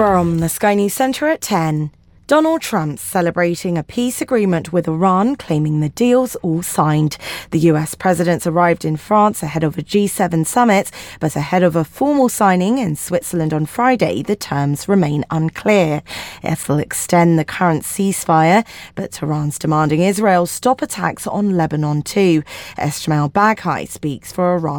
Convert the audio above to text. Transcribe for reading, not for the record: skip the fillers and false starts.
From the Sky News Centre at 10. Donald Trump celebrating a peace agreement with Iran, claiming the deal's all signed. The US president arrived in France ahead of a G7 summit, but ahead of a formal signing in Switzerland on Friday, the terms remain unclear. It'll extend the current ceasefire, but Tehran's demanding Israel stop attacks on Lebanon too. Esmail Baghai speaks for Iran.